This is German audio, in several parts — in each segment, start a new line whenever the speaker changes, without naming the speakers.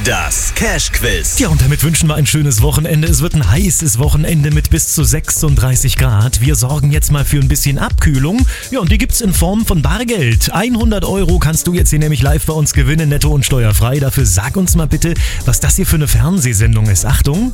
Das Cash-Quiz.
Ja, und damit wünschen wir ein schönes Wochenende. Es wird ein heißes Wochenende mit bis zu 36 Grad. Wir sorgen jetzt mal für ein bisschen Abkühlung. Ja, und die gibt's in Form von Bargeld. 100 € kannst du jetzt hier nämlich live bei uns gewinnen, netto und steuerfrei. Dafür sag uns mal bitte, was das hier für eine Fernsehsendung ist. Achtung.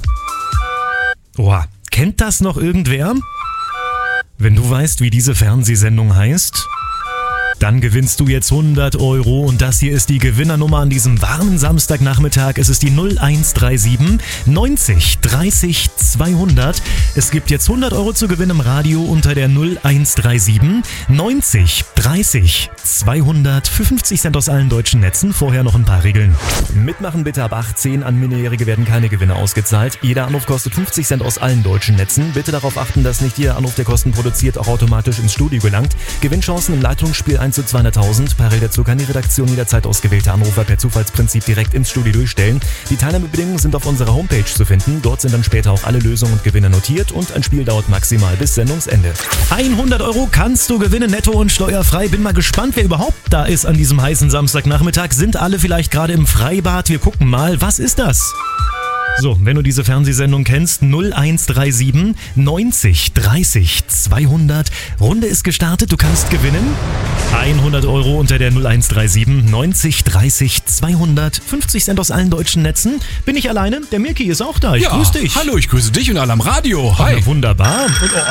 Oha, kennt das noch irgendwer? Wenn du weißt, wie diese Fernsehsendung heißt, dann gewinnst du jetzt 100 € und das hier ist die Gewinnernummer an diesem warmen Samstagnachmittag. Es ist die 0137 90 30 200. Es gibt jetzt 100 € zu gewinnen im Radio unter der 0137 90 30 200 für 50 Cent aus allen deutschen Netzen. Vorher noch ein paar Regeln. Mitmachen bitte ab 18. An Minderjährige werden keine Gewinne ausgezahlt. Jeder Anruf kostet 50 Cent aus allen deutschen Netzen. Bitte darauf achten, dass nicht jeder Anruf, der Kosten produziert, auch automatisch ins Studio gelangt. Gewinnchancen im Leitungsspiel 1 zu 200.000. Parallel dazu kann die Redaktion jederzeit ausgewählte Anrufer per Zufallsprinzip direkt ins Studio durchstellen. Die Teilnahmebedingungen sind auf unserer Homepage zu finden. Dort sind dann später auch alle Lösungen und Gewinne notiert und ein Spiel dauert maximal bis Sendungsende. 100 € kannst du gewinnen, netto und steuerfrei. Bin mal gespannt, wer überhaupt da ist an diesem heißen Samstagnachmittag. Sind alle vielleicht gerade im Freibad? Wir gucken mal, was ist das? So, wenn du diese Fernsehsendung kennst, 0137 90 30 200. Runde ist gestartet, du kannst gewinnen. 100 € unter der 0137 90 30 200. 50 Cent aus allen deutschen Netzen. Bin ich alleine? Der Mirki ist auch da. Ich grüße dich.
Hallo, ich grüße dich und alle am Radio. Hi.
Na, wunderbar.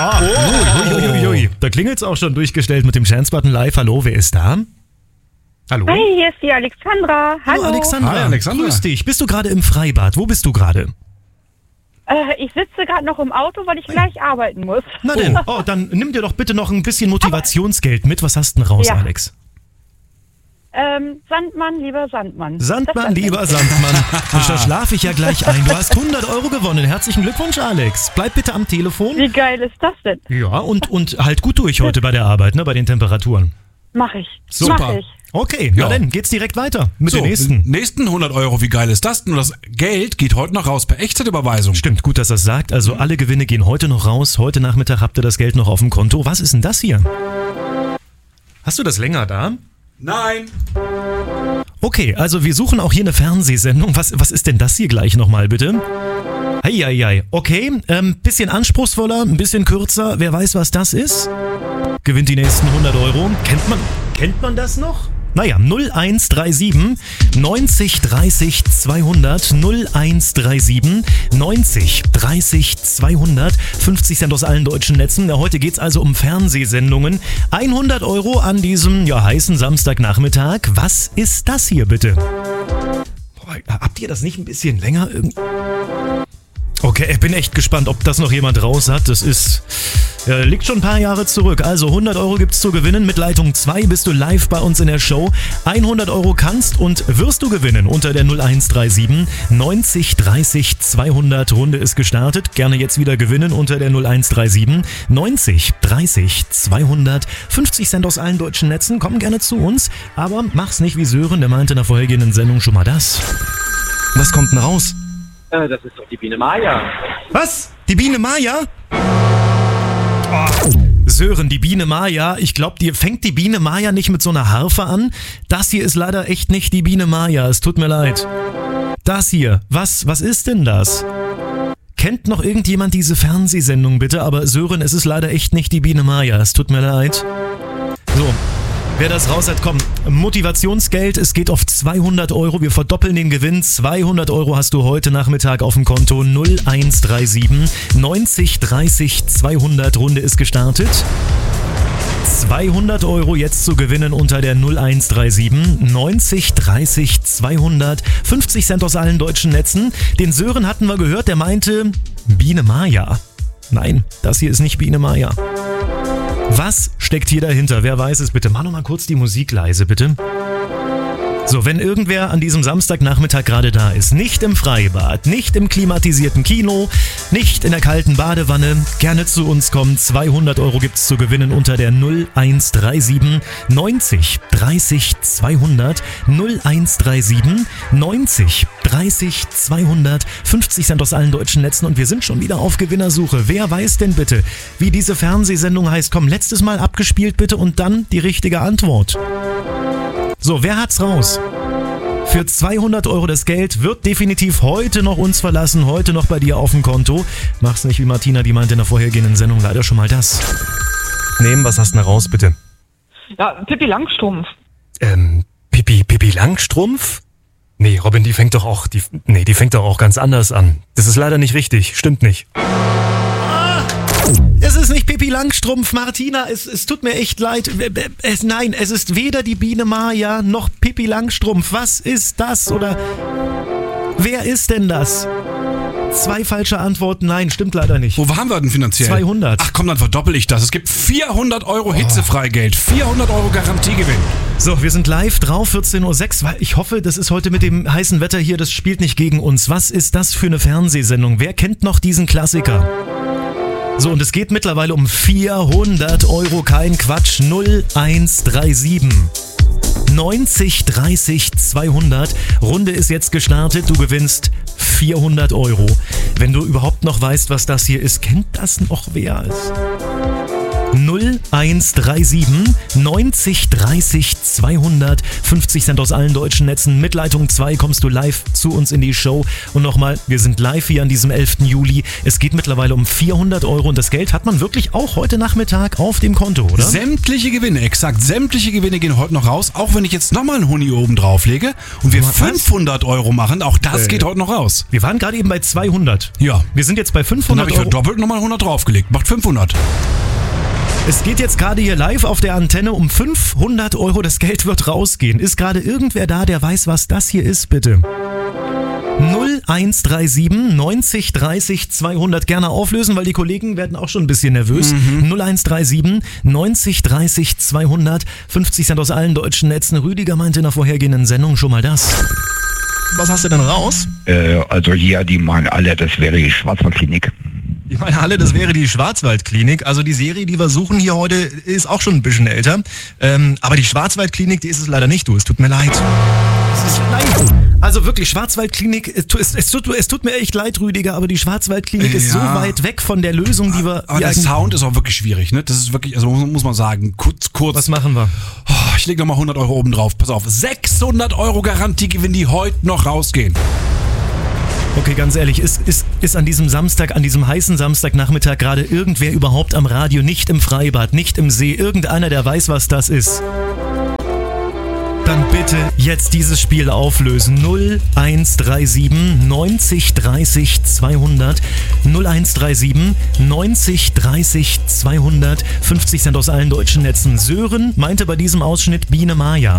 Und da klingelt's auch schon durchgestellt mit dem Chance-Button live. Hallo, wer ist da? Hallo?
Hi, hier ist die Alexandra. Hallo.
Alexandra.
Hi, Alexandra.
Grüß dich. Bist du gerade im Freibad? Wo bist du gerade?
Ich sitze gerade noch im Auto, weil ich gleich arbeiten muss.
Na denn, dann nimm dir doch bitte noch ein bisschen Motivationsgeld mit. Was hast du denn raus,
Ja.
Alex?
Sandmann, lieber Sandmann.
Sandmann, lieber Sandmann. Da schlafe ich ja gleich ein. Du hast 100 € gewonnen. Herzlichen Glückwunsch, Alex. Bleib bitte am Telefon.
Wie geil ist das denn?
Ja, und halt gut durch heute bei der Arbeit, ne, bei den Temperaturen.
Mach ich.
Super.
Mach ich.
Okay,
Ja.
na dann geht's direkt weiter mit
So,
den nächsten.
nächsten 100 €. Wie geil ist das denn? Und das Geld geht heute noch raus per Echtzeitüberweisung.
Stimmt, gut, dass das sagt. Also alle Gewinne gehen heute noch raus. Heute Nachmittag habt ihr das Geld noch auf dem Konto. Was ist denn das hier? Hast du das länger da?
Nein.
Okay, also wir suchen auch hier eine Fernsehsendung. Was ist denn das hier gleich nochmal, bitte? Heieiei. Okay, bisschen anspruchsvoller, ein bisschen kürzer. Wer weiß, was das ist? Gewinnt die nächsten 100 €. Kennt man das noch? Naja, 0137 90 30 200, 0137 90 30 200, 50 Cent aus allen deutschen Netzen. Ja, heute geht's also um Fernsehsendungen. 100 € an diesem heißen Samstagnachmittag. Was ist das hier bitte? Boah, habt ihr das nicht ein bisschen länger? Okay, ich bin echt gespannt, ob das noch jemand raus hat. Das liegt schon ein paar Jahre zurück. Also 100 € gibt's zu gewinnen. Mit Leitung 2 bist du live bei uns in der Show. 100 € kannst und wirst du gewinnen unter der 0137 90 30 200. Runde ist gestartet. Gerne jetzt wieder gewinnen unter der 0137 90 30 200. 50 Cent aus allen deutschen Netzen. Komm gerne zu uns, aber mach's nicht wie Sören. Der meinte in der vorhergehenden Sendung schon mal das. Was kommt denn raus?
Das ist doch die Biene Maya.
Was? Die Biene Maya? Sören, die Biene Maya, ich glaube, fängt die Biene Maya nicht mit so einer Harfe an? Das hier ist leider echt nicht die Biene Maya, es tut mir leid. Das hier, was ist denn das? Kennt noch irgendjemand diese Fernsehsendung bitte? Aber Sören, es ist leider echt nicht die Biene Maya, es tut mir leid. So, wer das raus hat, komm, Motivationsgeld, es geht auf 200 €, wir verdoppeln den Gewinn, 200 € hast du heute Nachmittag auf dem Konto, 0137 90 30 200, Runde ist gestartet. 200 € jetzt zu gewinnen unter der 0137 90 30 200, 50 Cent aus allen deutschen Netzen. Den Sören hatten wir gehört, der meinte Biene Maya. Nein, das hier ist nicht Biene Maya. Was steckt hier dahinter? Wer weiß es bitte? Mach noch mal kurz die Musik leise, bitte. So, wenn irgendwer an diesem Samstagnachmittag gerade da ist, nicht im Freibad, nicht im klimatisierten Kino, nicht in der kalten Badewanne, gerne zu uns kommen. 200 € gibt's zu gewinnen unter der 0137 90 30 200, 0137 90 30 200, 50 Cent aus allen deutschen Netzen und wir sind schon wieder auf Gewinnersuche. Wer weiß denn bitte, wie diese Fernsehsendung heißt? Komm, letztes Mal abgespielt bitte und dann die richtige Antwort. So, wer hat's raus? Für 200 Euro das Geld wird definitiv heute noch uns verlassen, heute noch bei dir auf dem Konto. Mach's nicht wie Martina, die meinte in der vorhergehenden Sendung leider schon mal das. Nehmen, was hast du denn raus, bitte?
Ja, Pippi Langstrumpf.
Pippi Langstrumpf? Nee, Robin, die fängt doch auch ganz anders an. Das ist leider nicht richtig, stimmt nicht. Es ist nicht Pippi Langstrumpf, Martina, es tut mir echt leid. Nein, es ist weder die Biene Maya noch Pippi Langstrumpf. Was ist das? Oder wer ist denn das? 2 falsche Antworten, nein, stimmt leider nicht.
Wo waren wir denn finanziell?
200.
Ach komm, dann verdoppel ich das. Es gibt 400 Euro Hitzefreigeld, 400 Euro Garantiegewinn.
So, wir sind live drauf, 14.06 Uhr. Ich hoffe, das ist heute mit dem heißen Wetter hier, das spielt nicht gegen uns. Was ist das für eine Fernsehsendung? Wer kennt noch diesen Klassiker? So, und es geht mittlerweile um 400 Euro, kein Quatsch, 0137. 90 30 200. Runde ist jetzt gestartet, du gewinnst 400 Euro. Wenn du überhaupt noch weißt, was das hier ist, kennt das noch wer es? 0137 90 30 200. 50 Cent aus allen deutschen Netzen. Mit Leitung 2 kommst du live zu uns in die Show. Und nochmal, wir sind live hier an diesem 11. Juli. Es geht mittlerweile um 400 Euro und das Geld hat man wirklich auch heute Nachmittag auf dem Konto, oder?
Sämtliche Gewinne, exakt sämtliche Gewinne gehen heute noch raus. Auch wenn ich jetzt nochmal einen Huni oben drauflege und wir 500 Euro machen, auch das geht heute noch raus.
Wir waren gerade eben bei 200.
Ja.
Wir sind jetzt bei 500
Dann habe ich
Euro.
verdoppelt nochmal 100 draufgelegt. Macht 500.
Es geht jetzt gerade hier live auf der Antenne um 500 Euro. Das Geld wird rausgehen. Ist gerade irgendwer da, der weiß, was das hier ist, bitte? 0137 90 30 200. Gerne auflösen, weil die Kollegen werden auch schon ein bisschen nervös. 0137 90 30 200. 50 Cent aus allen deutschen Netzen. Rüdiger meinte in der vorhergehenden Sendung schon mal das. Was hast du denn raus?
Also hier, die meinen alle, das wäre die Schwarzwaldklinik.
Ich meine, Halle, das wäre die Schwarzwaldklinik. Also die Serie, die wir suchen hier heute, ist auch schon ein bisschen älter. Aber die Schwarzwaldklinik, die ist es leider nicht, du. Es tut mir leid. Also wirklich, Schwarzwaldklinik, es tut mir echt leid, Rüdiger, aber die Schwarzwaldklinik ist so weit weg von der Lösung, die wir...
Aber der Sound ist auch wirklich schwierig, ne? Das ist wirklich, also muss man sagen, kurz.
Was machen wir?
Oh, ich lege nochmal 100 Euro oben drauf. Pass auf, 600 Euro Garantiegewinn, die heute noch rausgehen.
Okay, ganz ehrlich, ist an diesem Samstag, an diesem heißen Samstagnachmittag gerade irgendwer überhaupt am Radio, nicht im Freibad, nicht im See, irgendeiner, der weiß, was das ist? Dann bitte jetzt dieses Spiel auflösen. 0137 90 30 200. 0137 90 30 200. 50 Cent aus allen deutschen Netzen. Sören meinte bei diesem Ausschnitt Biene Maya.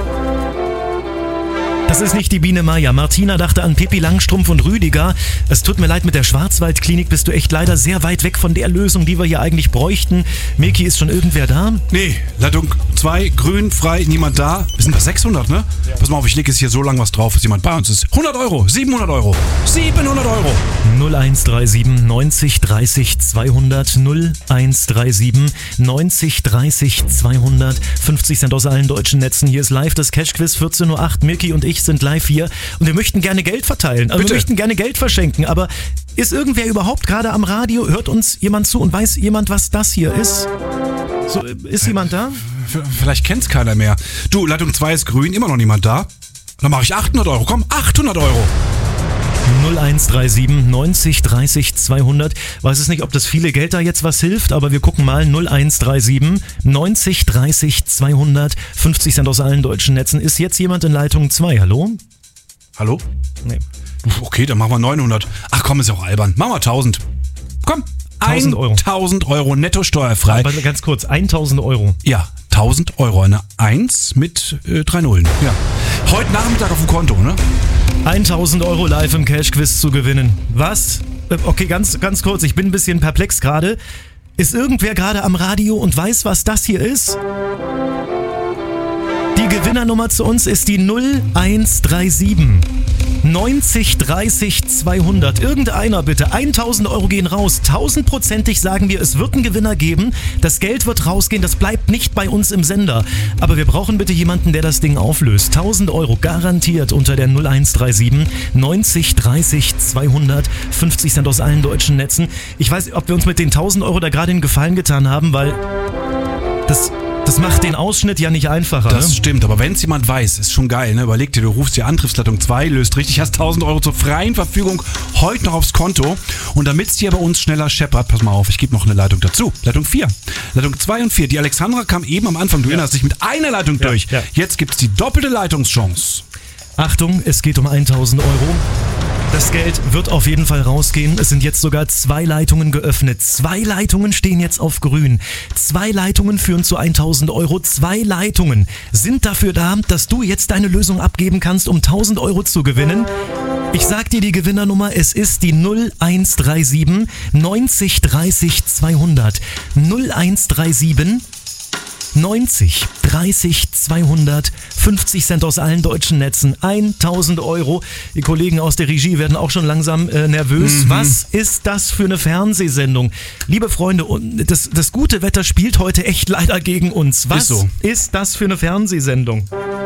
Das ist nicht die Biene Maya. Martina dachte an Pippi Langstrumpf und Rüdiger. Es tut mir leid, mit der Schwarzwaldklinik bist du echt leider sehr weit weg von der Lösung, die wir hier eigentlich bräuchten. Milki, ist schon irgendwer da?
Nee, Leitung 2, grün, frei, niemand da. Wir sind bei 600, ne? Ja. Pass mal auf, ich lege jetzt hier so lang was drauf, dass jemand bei uns ist. 100 Euro, 700 Euro, 700 Euro.
0137 90 30 200. 0137 90 30 200. 50 Cent aus allen deutschen Netzen. Hier ist live das Cash-Quiz, 14.08 Uhr. Milki und ich sind live hier und wir möchten gerne Geld verteilen. Also wir möchten gerne Geld verschenken, aber ist irgendwer überhaupt gerade am Radio? Hört uns jemand zu und weiß jemand, was das hier ist? So, ist jemand da?
Vielleicht kennt's keiner mehr. Du, Leitung 2 ist grün, immer noch niemand da. Dann mache ich 800 Euro. Komm, 800 Euro.
0137 90 30 200. Weiß es nicht, ob das viele Geld da jetzt was hilft, aber wir gucken mal. 0137 90 30 200. 50 Cent aus allen deutschen Netzen. Ist jetzt jemand in Leitung 2? Hallo?
Hallo?
Nee.
Okay, dann machen wir 900. Ach komm, ist ja auch albern. Machen wir 1000. Komm,
1000 Euro.
1000 Euro netto steuerfrei.
Aber ganz kurz, 1000 Euro.
Ja, 1000 Euro. Eine 1 mit 3 Nullen. Ja. Heute Nachmittag auf dem Konto, ne?
1000 Euro live im Cash-Quiz zu gewinnen. Was? Okay, ganz kurz, ich bin ein bisschen perplex gerade. Ist irgendwer gerade am Radio und weiß, was das hier ist? Die Gewinnernummer zu uns ist die 0137 90 30 200. Irgendeiner bitte. 1000 Euro gehen raus. 1000%ig sagen wir, es wird einen Gewinner geben. Das Geld wird rausgehen. Das bleibt nicht bei uns im Sender. Aber wir brauchen bitte jemanden, der das Ding auflöst. 1000 Euro garantiert unter der 0137 90 30 200. 50 Cent aus allen deutschen Netzen. Ich weiß, ob wir uns mit den 1000 Euro da gerade einen Gefallen getan haben, weil Das macht den Ausschnitt ja nicht einfacher.
Das
ne?
stimmt, aber wenn es jemand weiß, ist schon geil, ne? Überleg dir, du rufst dir an, triffst Leitung 2, löst richtig, hast 1.000 Euro zur freien Verfügung heute noch aufs Konto. Und damit es dir bei uns schneller scheppert, pass mal auf, ich gebe noch eine Leitung dazu. Leitung 4. Leitung 2 und 4. Die Alexandra kam eben am Anfang, du erinnerst dich, mit einer Leitung durch.
Ja.
Jetzt gibt es die doppelte Leitungschance.
Achtung, es geht um 1.000 Euro. Das Geld wird auf jeden Fall rausgehen. Es sind jetzt sogar 2 Leitungen geöffnet. 2 Leitungen stehen jetzt auf grün. 2 Leitungen führen zu 1.000 Euro. 2 Leitungen sind dafür da, dass du jetzt deine Lösung abgeben kannst, um 1.000 Euro zu gewinnen. Ich sag dir die Gewinnernummer, es ist die 0137 90 30 200. 0137 90 30 200, 50 Cent aus allen deutschen Netzen, 1.000 Euro. Die Kollegen aus der Regie werden auch schon langsam nervös. Was ist das für eine Fernsehsendung? Liebe Freunde, das gute Wetter spielt heute echt leider gegen uns. Was ist das für eine Fernsehsendung?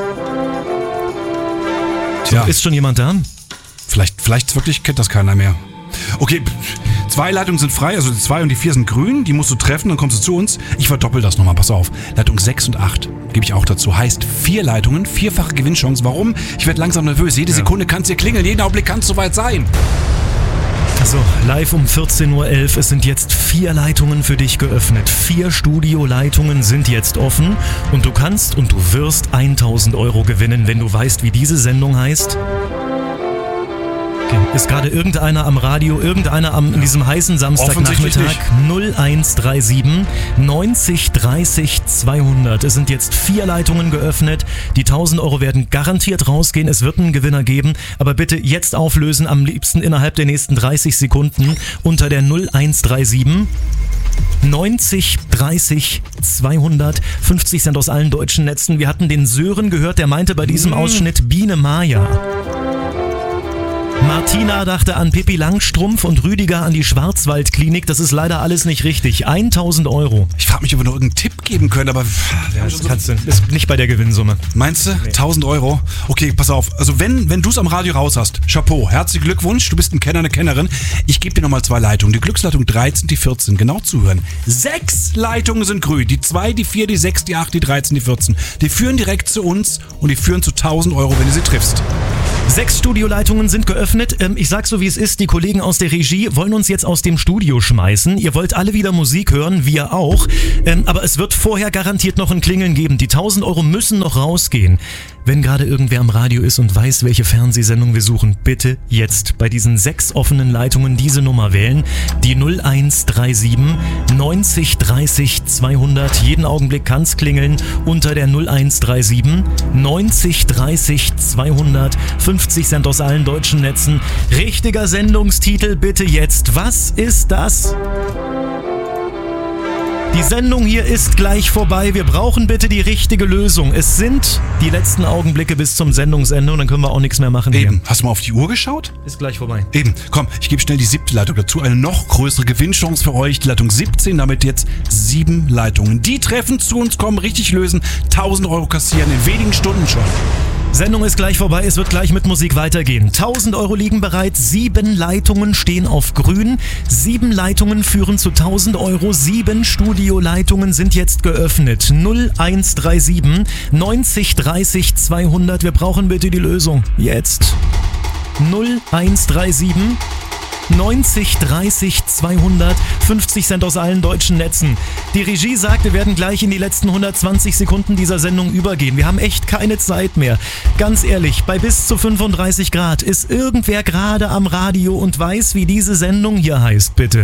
Tja.
Ist schon jemand da?
Vielleicht wirklich kennt das keiner mehr. Okay, 2 Leitungen sind frei, also die 2 und die 4 sind grün, die musst du treffen, dann kommst du zu uns. Ich verdoppel das nochmal, pass auf. Leitung 6 und 8 gebe ich auch dazu. Heißt 4 Leitungen, 4-fache Gewinnchance. Warum? Ich werde langsam nervös. Jede Sekunde kann es hier klingeln, jeden Augenblick kann es soweit sein.
Also live um 14.11 Uhr. Es sind jetzt 4 Leitungen für dich geöffnet. 4 Studioleitungen sind jetzt offen und du kannst und du wirst 1.000 Euro gewinnen, wenn du weißt, wie diese Sendung heißt. Ist gerade irgendeiner am Radio, irgendeiner in diesem heißen Samstagnachmittag? 0137 90 30 200. Es sind jetzt 4 Leitungen geöffnet. Die 1.000 Euro werden garantiert rausgehen. Es wird einen Gewinner geben. Aber bitte jetzt auflösen, am liebsten innerhalb der nächsten 30 Sekunden unter der 0137 90 30 200, 50 Cent aus allen deutschen Netzen. Wir hatten den Sören gehört, der meinte bei diesem Ausschnitt Biene Maya. Martina dachte an Pippi Langstrumpf und Rüdiger an die Schwarzwaldklinik. Das ist leider alles nicht richtig. 1.000 Euro.
Ich frage mich, ob wir noch irgendeinen Tipp geben können, aber
ist nicht bei der Gewinnsumme.
Meinst du? Nee. 1.000 Euro? Okay, pass auf. Also wenn du es am Radio raus hast, Chapeau, herzlichen Glückwunsch, du bist ein Kenner, eine Kennerin. Ich gebe dir nochmal 2 Leitungen. Die Glücksleitung 13, die 14. Genau zuhören. 6 Leitungen sind grün. Die 2, die 4, die 6, die 8, die 13, die 14. Die führen direkt zu uns und die führen zu 1.000 Euro, wenn du sie triffst.
6 Studioleitungen sind geöffnet. Ich sag's so wie es ist, die Kollegen aus der Regie wollen uns jetzt aus dem Studio schmeißen. Ihr wollt alle wieder Musik hören, wir auch. Aber es wird vorher garantiert noch ein Klingeln geben. Die 1.000 Euro müssen noch rausgehen. Wenn gerade irgendwer am Radio ist und weiß, welche Fernsehsendung wir suchen, bitte jetzt bei diesen 6 offenen Leitungen diese Nummer wählen. Die 0137 90 30 200. Jeden Augenblick kann's klingeln unter der 0137 90 30 200. 50 Cent aus allen deutschen Netzen. Richtiger Sendungstitel bitte jetzt. Was ist das? Die Sendung hier ist gleich vorbei. Wir brauchen bitte die richtige Lösung. Es sind die letzten Augenblicke bis zum Sendungsende und dann können wir auch nichts mehr machen.
Eben.
Hier.
Hast du mal auf die Uhr geschaut?
Ist gleich vorbei.
Eben. Komm, ich gebe schnell die 7. Leitung dazu. Eine noch größere Gewinnchance für euch. Die Leitung 17, damit jetzt 7 Leitungen. Die treffen zu uns, kommen, richtig lösen. 1.000 Euro kassieren in wenigen Stunden schon.
Sendung ist gleich vorbei, es wird gleich mit Musik weitergehen. 1.000 Euro liegen bereit, 7 Leitungen stehen auf grün. 7 Leitungen führen zu 1.000 Euro, 7 Studioleitungen sind jetzt geöffnet. 0137 90 30 200, wir brauchen bitte die Lösung. Jetzt. 0137 90 30 200, 50 Cent aus allen deutschen Netzen. Die Regie sagt, wir werden gleich in die letzten 120 Sekunden dieser Sendung übergehen. Wir haben echt keine Zeit mehr. Ganz ehrlich, bei bis zu 35 Grad ist irgendwer gerade am Radio und weiß, wie diese Sendung hier heißt, bitte.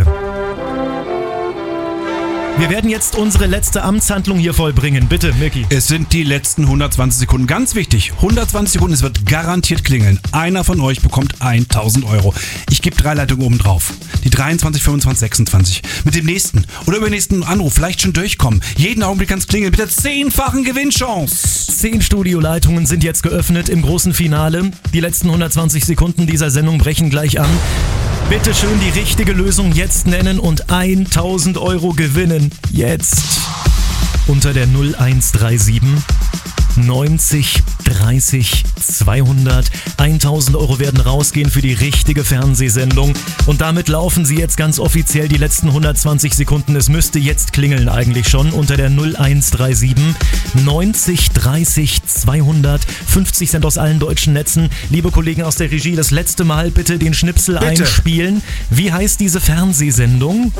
Wir werden jetzt unsere letzte Amtshandlung hier vollbringen. Bitte, Micky.
Es sind die letzten 120 Sekunden. Ganz wichtig, 120 Sekunden, es wird garantiert klingeln. Einer von euch bekommt 1.000 Euro. Ich gebe 3 Leitungen oben drauf. Die 23, 25, 26. Mit dem nächsten oder übernächsten Anruf vielleicht schon durchkommen. Jeden Augenblick kann es klingeln mit der 10-fachen Gewinnchance.
10 Studioleitungen sind jetzt geöffnet im großen Finale. Die letzten 120 Sekunden dieser Sendung brechen gleich an. Bitte schön die richtige Lösung jetzt nennen und 1.000 Euro gewinnen. Jetzt. Unter der 0137 90 30 200. 1000 Euro werden rausgehen für die richtige Fernsehsendung. Und damit laufen sie jetzt ganz offiziell die letzten 120 Sekunden. Es müsste jetzt klingeln eigentlich schon unter der 0137 90 30 200. 50 Cent aus allen deutschen Netzen. Liebe Kollegen aus der Regie, das letzte Mal bitte den Schnipsel einspielen. Wie heißt diese Fernsehsendung?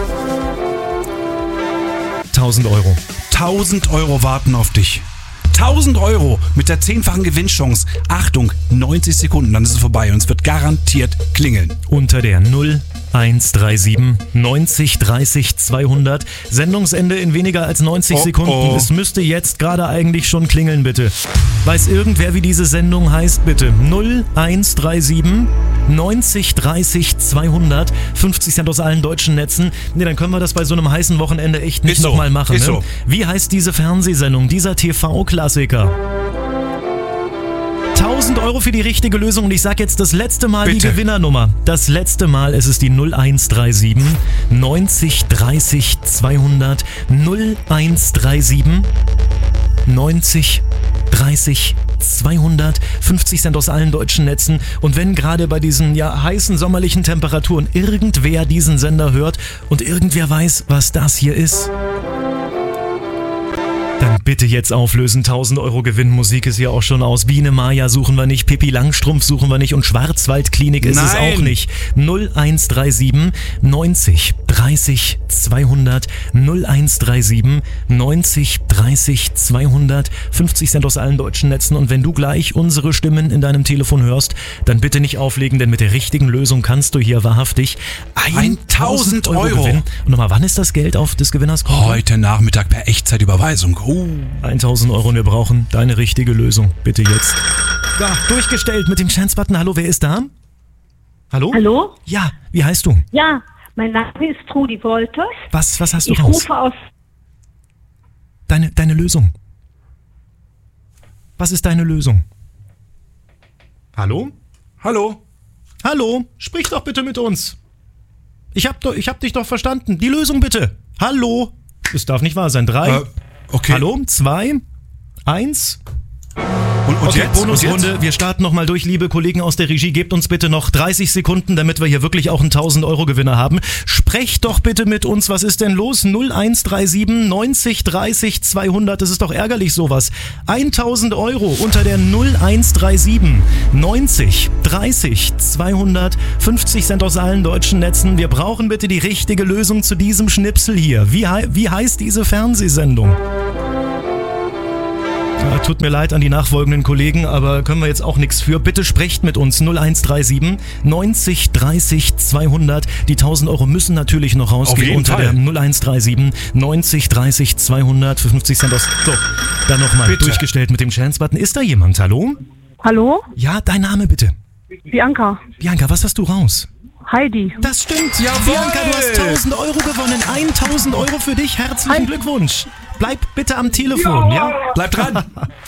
1000 Euro.
1000 Euro warten auf dich. 1000 Euro mit der 10-fachen Gewinnchance. Achtung, 90 Sekunden, dann ist es vorbei und es wird garantiert klingeln.
Unter der 0137 90 30 200. Sendungsende in weniger als 90 Sekunden. Es müsste jetzt gerade eigentlich schon klingeln, bitte. Weiß irgendwer, wie diese Sendung heißt, bitte? 0137 90 30 200. 50 Cent aus allen deutschen Netzen. Nee, dann können wir das bei so einem heißen Wochenende echt nicht nochmal machen.
Ist
ne?
so.
Wie heißt diese Fernsehsendung, dieser TV-Klassiker? 1000 Euro für die richtige Lösung und ich sag jetzt das letzte Mal die Gewinnernummer. Das letzte Mal ist es die 0137 90 30 200 0137 90 30 200, 50 Cent aus allen deutschen Netzen. Und wenn gerade bei diesen heißen sommerlichen Temperaturen irgendwer diesen Sender hört und irgendwer weiß, was das hier ist, dann bitte jetzt auflösen. 1000 Euro Gewinn. Musik ist ja auch schon aus. Biene Maya suchen wir nicht. Pippi Langstrumpf suchen wir nicht. Und Schwarzwaldklinik ist es auch nicht. 0137 90 30 200 0137 90 30 200. 50 Cent aus allen deutschen Netzen. Und wenn du gleich unsere Stimmen in deinem Telefon hörst, dann bitte nicht auflegen, denn mit der richtigen Lösung kannst du hier wahrhaftig 1000 Euro gewinnen. Und nochmal, wann ist das Geld auf des Gewinners Konto?
Heute Nachmittag per Echtzeitüberweisung.
1000 Euro und wir brauchen deine richtige Lösung. Bitte jetzt. Ja, durchgestellt mit dem Chance-Button. Hallo, wer ist da? Hallo?
Hallo?
Ja, wie heißt du?
Ja, mein Name ist Trudi Wolters.
Was hast du
Ich
raus?
rufe aus...
Deine Lösung. Was ist deine Lösung? Hallo?
Hallo?
Hallo? Sprich doch bitte mit uns. Ich hab dich doch verstanden. Die Lösung bitte. Hallo? Es darf nicht wahr sein. 3.
Okay.
Hallo? 2. 1.
Und
Okay,
jetzt?
Bonusrunde. Wir starten nochmal durch, liebe Kollegen aus der Regie. Gebt uns bitte noch 30 Sekunden, damit wir hier wirklich auch einen 1000 Euro Gewinner haben. Sprecht doch bitte mit uns. Was ist denn los? 0137 90 30 200. Das ist doch ärgerlich sowas. 1000 Euro unter der 0137 90 30 200. 50 Cent aus allen deutschen Netzen. Wir brauchen bitte die richtige Lösung zu diesem Schnipsel hier. Wie heißt diese Fernsehsendung? Ja, tut mir leid an die nachfolgenden Kollegen, aber können wir jetzt auch nichts für. Bitte sprecht mit uns 0137 90 30 200. Die 1000 Euro müssen natürlich noch rausgehen unter der 0137 90 30 200 für 50 Cent aus. So, dann nochmal durchgestellt mit dem Chance-Button. Ist da jemand? Hallo?
Hallo?
Ja, dein Name bitte.
Bianca.
Bianca, was hast du raus?
Heidi.
Das stimmt. Ja, Bianca, du hast 1000 Euro gewonnen. 1000 Euro für dich. Herzlichen Glückwunsch. Bleib bitte am Telefon, ja?
Bleib dran.